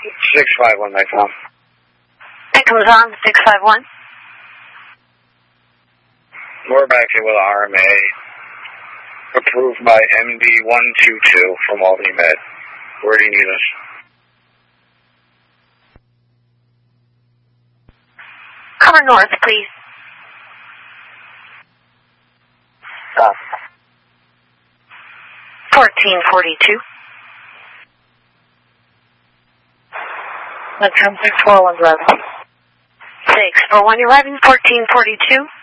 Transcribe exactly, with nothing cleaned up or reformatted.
six five one, my phone. That comes on, six five one. We're back here with R M A. Approved by M D one two two from Albany Med. Where do you need us? Cover north, please. Stop. fourteen forty-two. Let's come six four one eleven. six four one eleven, fourteen forty-two.